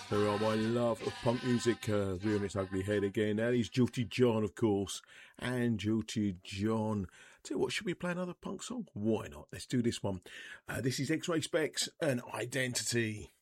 There are my love of punk music rearing its ugly head again. That is Jilty John, of course. And Jilty John. Tell you what, should we play another punk song? Why not? Let's do this one. This is X-Ray Spex and Identity.